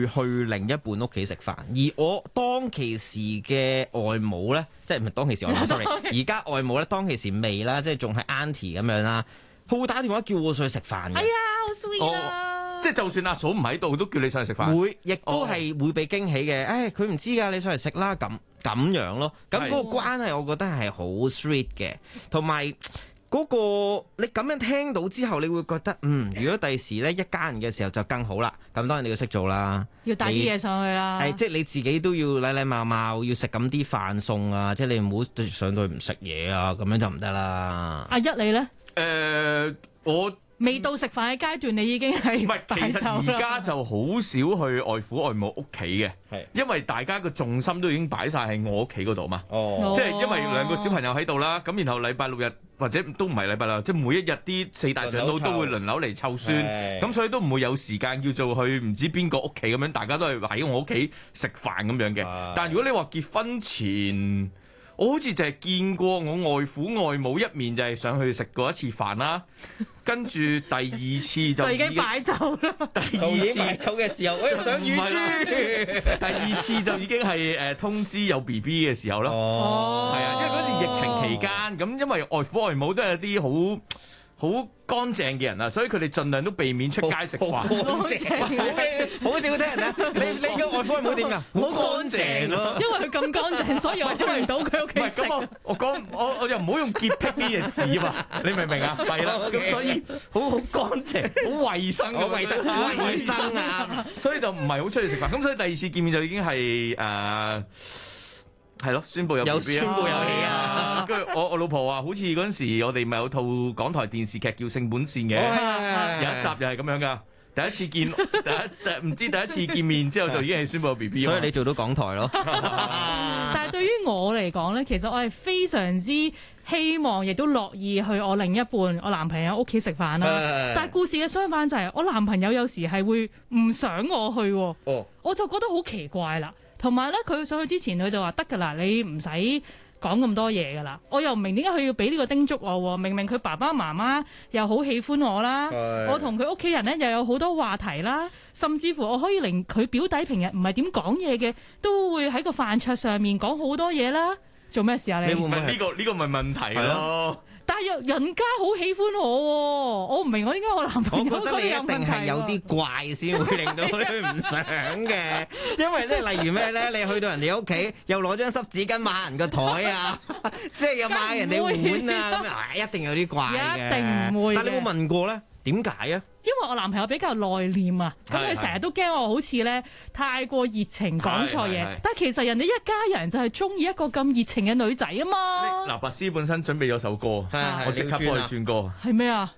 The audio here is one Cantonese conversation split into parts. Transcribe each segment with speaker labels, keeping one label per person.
Speaker 1: 去另一半屋企食飯，而我當其時嘅外母咧，即係唔係當其時外母，sorry， 而家外母咧當其時未啦，即係仲係 auntie 咁樣啦，佢會打電話叫我上去食飯嘅。
Speaker 2: 係啊，好 sweet 啊！
Speaker 3: 即係就算阿嫂唔喺度，都叫你上去食飯。
Speaker 1: 會，亦都係會俾驚喜嘅。誒，佢唔知㗎，你上嚟食啦，咁樣咯。咁嗰個關係，我覺得係好 sweet 嘅，同埋。嗰個你咁樣聽到之後，你會覺得如果第時咧一家人嘅時候就更好啦。咁當然你要識做啦，
Speaker 2: 要帶啲嘢上去啦。
Speaker 1: 即係你自己都要禮禮貌貌，要食咁啲飯餸啊，即係你唔好上到去唔食嘢啊，咁樣就唔得啦。
Speaker 2: 阿一你咧？
Speaker 3: 我
Speaker 2: 未到食飯嘅階段，你已經係
Speaker 3: 唔係，其實而家就好少去外父外母屋企嘅，因為大家個重心都已經擺晒喺我屋企嗰度嘛。即係因為兩個小朋友喺度啦，咁然後禮拜六日或者都唔係禮拜六，即係每一日啲四大長老都會輪流嚟湊孫，咁所以都唔會有時間叫做去唔知邊個屋企咁樣，大家都係喺我屋企食飯咁樣嘅。但係如果你話結婚前，我好似就係見過我外父外母一面，就係上去食過一次飯啦，跟住第二次就
Speaker 2: 已經擺酒啦。
Speaker 1: 第二次擺酒嘅時候，我又想乳豬。
Speaker 3: 第二次就已經係通知有 BB 嘅時候咯。係啊，因為嗰時疫情期間，咁因為外父外母都係啲好乾淨嘅人啊，所以佢哋盡量都避免出街食飯。
Speaker 1: 好少聽人啊！你嘅外父外母點㗎？好乾淨咯。
Speaker 2: 因為佢咁乾淨，所以我聽唔到佢屋企食。
Speaker 3: 咁我又唔好用潔癖呢隻字嘛，你明唔明啊？係啦，咁所以好乾淨，好衞生，好衞生啊！所以就唔係好出去食飯。咁所以第二次見面就已經係係咯，宣佈有 BB
Speaker 1: 宣佈有戲啊！
Speaker 3: 跟住我老婆話，好似嗰陣時我哋咪有套港台電視劇叫《性本善》嘅，有一集又係咁樣噶。第一次見，唔知第一次見面之後就已經係宣佈有 BB，
Speaker 1: 所以你做到港台咯。
Speaker 2: 但係對於我嚟講咧，其實我係非常之希望，亦都樂意去我另一半、我男朋友屋企食飯啦。但係故事嘅相反就係，我男朋友有時係會唔想我去，我就覺得好奇怪啦。同埋咧，佢上去之前佢就話得㗎啦，你唔使講咁多嘢㗎啦。我又唔明點解佢要俾呢個叮囑我喎？明明佢爸爸媽媽又好喜歡我啦，我同佢屋企人咧又有好多話題啦，甚至乎我可以令佢表弟平日唔係點講嘢嘅，都會喺個飯桌上面講好多嘢啦。做咩事啊你？
Speaker 3: 會唔會呢個咪問題咯？
Speaker 2: 但係人家好喜歡我喎，我唔明我點解我男朋友
Speaker 1: 我覺得你一定係有啲怪先會令到佢唔想嘅，因為即係例如咩咧？你去到人哋屋企又攞張濕紙巾抹人個台啊，即係又抹人哋碗啊，咁啊一定有啲怪嘅。
Speaker 2: 一定唔會。
Speaker 1: 但你有冇問過咧？點解啊？
Speaker 2: 因為我男朋友比較內斂啊，咁佢成日都驚我好似咧太過熱情講錯嘢，但係其實人哋一家人就係中意一個咁熱情嘅女仔啊嘛。
Speaker 3: 嗱，白斯本身準備咗首歌，我即刻幫佢轉歌。
Speaker 2: 係咩啊？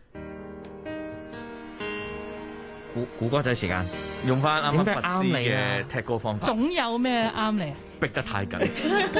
Speaker 1: 估歌仔時間，
Speaker 3: 用翻啱啱白斯嘅踢歌方法。
Speaker 2: 總有咩啱你？
Speaker 3: 逼得太緊。